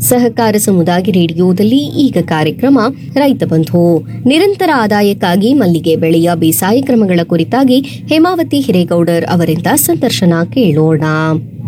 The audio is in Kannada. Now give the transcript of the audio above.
ಸಹಕಾರ ಸಮುದಾಯ ರೇಡಿಯೋದಲ್ಲಿ ಈಗ ಕಾರ್ಯಕ್ರಮ ರೈತ ಬಂಧು. ನಿರಂತರ ಆದಾಯಕ್ಕಾಗಿ ಮಲ್ಲಿಗೆ ಬೆಳೆಯ ಬೇಸಾಯ ಕ್ರಮಗಳ ಕುರಿತಾಗಿ ಹೇಮಾವತಿ ಹಿರೇಗೌಡರ್ ಅವರಿಂದ ಸಂದರ್ಶನ ಕೇಳೋಣ.